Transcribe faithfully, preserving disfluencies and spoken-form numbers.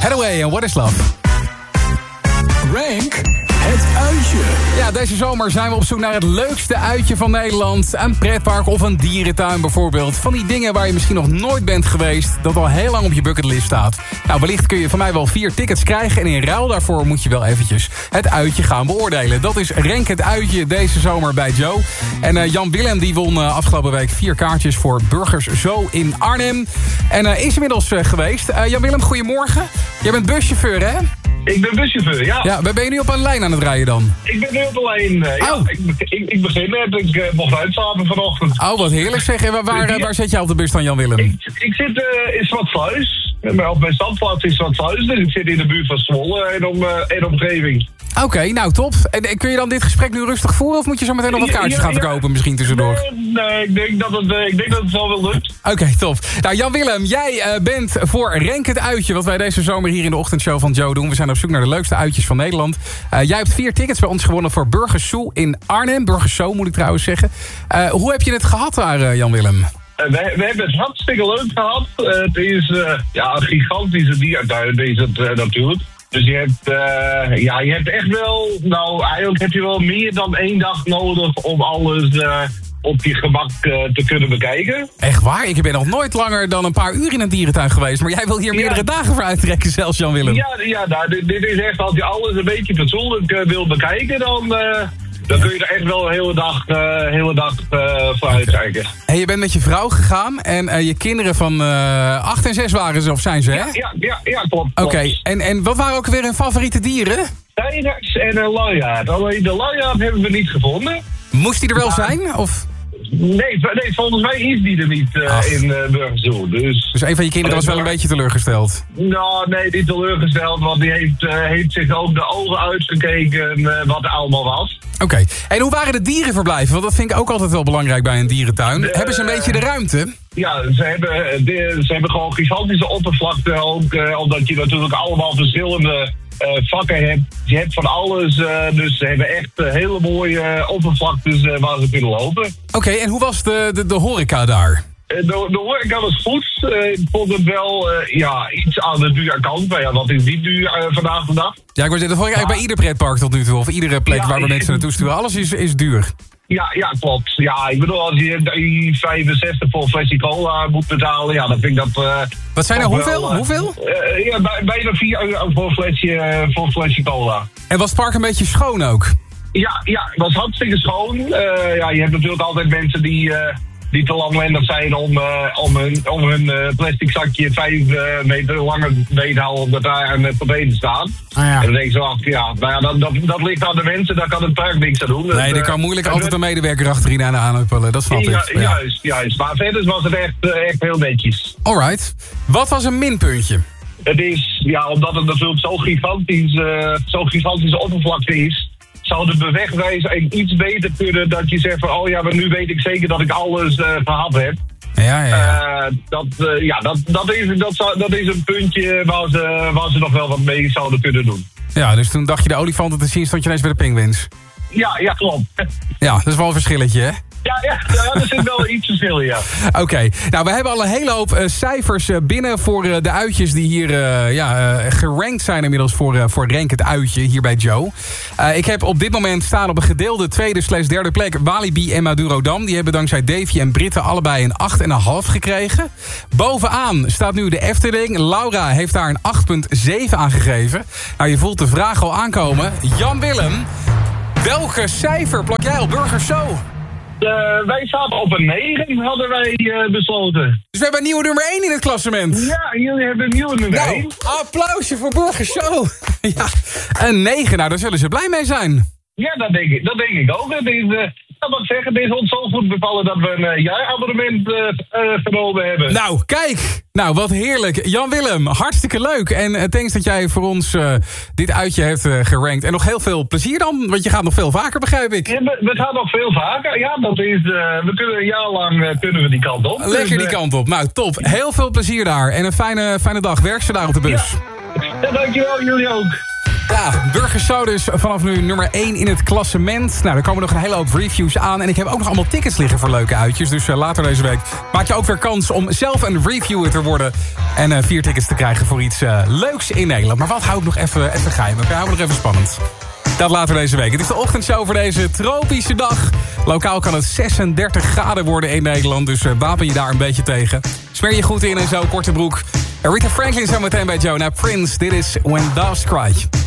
Hathaway en What is Love. Rank het uitje. Ja, deze zomer zijn we op zoek naar het leukste uitje van Nederland. Een pretpark of een dierentuin bijvoorbeeld. Van die dingen waar je misschien nog nooit bent geweest, dat al heel lang op je bucketlist staat. Nou, wellicht kun je van mij wel vier tickets krijgen. En in ruil daarvoor moet je wel eventjes het uitje gaan beoordelen. Dat is Rank het uitje deze zomer bij Joe. En uh, Jan Willem die won uh, afgelopen week vier kaartjes voor Burgers Zoo in Arnhem. En uh, is inmiddels uh, geweest. Uh, Jan Willem, goedemorgen. Jij bent buschauffeur, hè? Ik ben buschauffeur, ja. Ja, ben je nu op een lijn aan het rijden dan? Ik ben nu op de lijn. Uh, ja, oh. ik, ik, ik begin net. Ik uh, mocht uitslapen vanochtend. Oh, wat heerlijk zeg. En waar, waar, uh, waar zit je op de bus dan, Jan Willem? Ik, ik zit uh, in Zwartsluis. Op mijn standplaats is Zwartsluis. Dus ik zit in de buurt van Zwolle en, om, uh, en omgeving. Oké, okay, nou top. En, en kun je dan dit gesprek nu rustig voeren? Of moet je zo meteen nog wat kaartjes ja, ja, gaan verkopen ja. misschien tussendoor? Nee, nee ik, denk dat het, uh, ik denk dat het wel wel lukt. Oké, okay, top. Nou, Jan Willem, jij uh, bent voor Rank het uitje, wat wij deze zomer hier in de ochtendshow van Joe doen. We zijn op zoek naar de leukste uitjes van Nederland. Uh, jij hebt vier tickets bij ons gewonnen voor Burgers Zoo in Arnhem. Burgers Zoo moet ik trouwens zeggen. Uh, hoe heb je het gehad daar, uh, Jan Willem? Uh, we, we hebben het hartstikke leuk gehad. Uh, het is uh, ja, een gigantische diertuin, is het uh, natuurlijk. Dus je hebt, uh, ja, je hebt echt wel, nou eigenlijk heb je wel meer dan één dag nodig om alles uh, op je gemak uh, te kunnen bekijken. Echt waar? Ik ben nog nooit langer dan een paar uur in een dierentuin geweest. Maar jij wil hier meerdere ja. dagen voor uittrekken zelfs, Jan Willem. Ja, ja nou, dit, dit is echt, als je alles een beetje fatsoenlijk uh, wil bekijken, dan... Uh, Dan kun je er echt wel een hele dag, uh, hele dag uh, voor uitkijken. Okay. En je bent met je vrouw gegaan en uh, je kinderen van uh, acht en zes waren ze, of zijn ze, hè? Ja, ja, ja, ja klopt. Oké, okay. en, en wat waren ook weer hun favoriete dieren? Tijgers en een luiaard. Alleen de luiaard hebben we niet gevonden. Moest die er wel maar... zijn, of... Nee, nee, volgens mij is die er niet uh, in uh, Burgers Zoo. Dus, dus een van je kinderen was wel een beetje teleurgesteld? Nou, nee, niet teleurgesteld, want die heeft, uh, heeft zich ook de ogen uitgekeken uh, wat er allemaal was. Oké, okay. En hoe waren de dierenverblijven? Want dat vind ik ook altijd wel belangrijk bij een dierentuin. De, hebben ze een beetje de ruimte? Ja, ze hebben, de, ze hebben gewoon gigantische oppervlakte ook, uh, omdat je natuurlijk allemaal verschillende... Uh, vakken hebt. Je hebt van alles, uh, dus ze hebben echt uh, hele mooie uh, oppervlaktes uh, waar ze kunnen lopen. Oké, okay, en hoe was de, de, de horeca daar? Uh, de, de horeca was goed. Uh, ik vond het wel uh, ja, iets aan de dure kant. Maar ja, wat is niet duur uh, vandaag de dag? Ja, ik wou zeggen, dat hoor ik eigenlijk bij ieder pretpark tot nu toe. Of iedere plek ja, waar we mensen naartoe sturen. Alles is, is duur. Ja, ja, klopt. Ja, ik bedoel, als je vijfenzestig voor een flesje cola moet betalen, ja, dan vind ik dat... Uh, Wat zijn er, hoeveel? Wel, uh, hoeveel? Uh, ja, bij, bijna vier euro voor een flesje, uh, voor een flesje cola. En was het park een beetje schoon ook? Ja, ja, het was hartstikke schoon. Uh, ja, je hebt natuurlijk altijd mensen die... Uh, die te langwendig zijn om, uh, om hun, om hun uh, plastic zakje vijf uh, meter langer mee te houden omdat daar een tapijt staat. Ah, ja. En dan denk ik zo af, ja, nou ja dat, dat, dat ligt aan de mensen, daar kan het park niks aan doen. Nee, er kan moeilijk uh, altijd een medewerker achterin aan aanhuppelen, dat snap ik. Ja, ja. Juist, juist. Maar verder was het echt, uh, echt heel netjes. Alright. Wat was een minpuntje? Het is, ja, omdat het natuurlijk zo gigantisch, uh, zo gigantische oppervlakte is, zou de bewegwijzer iets beter kunnen dat je zegt van, oh ja, maar nu weet ik zeker dat ik alles uh, gehad heb. Ja, ja, ja. Uh, dat, uh, ja dat, dat, is, dat, zou, dat is een puntje waar ze, waar ze nog wel wat mee zouden kunnen doen. Ja, dus toen dacht je de olifanten te zien, stond je ineens bij de pinguïns. Ja, ja, klopt. Ja, dat is wel een verschilletje, hè? Ja, ja, ja, er zit wel iets verschil, ja. Oké, okay. Nou, we hebben al een hele hoop uh, cijfers uh, binnen voor uh, de uitjes die hier uh, ja, uh, gerankt zijn inmiddels voor, uh, voor Rank het uitje hier bij Joe. Uh, ik heb op dit moment staan op een gedeelde tweede slash derde plek Walibi en Madurodam. Die hebben dankzij Davy en Britten allebei een acht komma vijf gekregen. Bovenaan staat nu de Efteling. Laura heeft daar een acht komma zeven aan gegeven. Nou, je voelt de vraag al aankomen. Jan Willem, welke cijfer plak jij op Burgers Zoo? Uh, wij zaten op een negen, hadden wij uh, besloten. Dus we hebben een nieuwe nummer één in het klassement. Ja, jullie hebben een nieuwe nummer nou, één. Applausje voor Burgers Zoo. Ja, een negen, nou daar zullen ze blij mee zijn. Ja, dat denk ik, dat denk ik ook. Het is, uh, dat moet ik zeggen, het is ons zo goed bevallen dat we een uh, jaarabonnement uh, uh, genomen hebben. Nou, kijk. Nou, wat heerlijk. Jan Willem, hartstikke leuk. En uh, thanks dat jij voor ons uh, dit uitje hebt uh, gerankt. En nog heel veel plezier dan, want je gaat nog veel vaker, begrijp ik. Ja, we, we gaan nog veel vaker. Ja, dat is, uh, we kunnen een jaar lang uh, kunnen we die kant op. Lekker dus, die uh, kant op. Nou, top. Heel veel plezier daar. En een fijne, fijne dag. Werk ze daar op de bus. Ja, ja dankjewel. Jullie ook. Ja, Burger Show dus vanaf nu nummer één in het klassement. Nou, er komen nog een hele hoop reviews aan. En ik heb ook nog allemaal tickets liggen voor leuke uitjes. Dus uh, later deze week maak je ook weer kans om zelf een reviewer te worden. En uh, vier tickets te krijgen voor iets uh, leuks in Nederland. Maar wat hou ik nog even, even geheim? Oké, hou ik nog even spannend. Dat later deze week. Het is de ochtendshow voor deze tropische dag. Lokaal kan het zesendertig graden worden in Nederland. Dus uh, wapen je daar een beetje tegen. Smeer je goed in en zo, korte broek. Rita Franklin zo meteen bij Joe. Naar Prince, dit is When Doves Cry.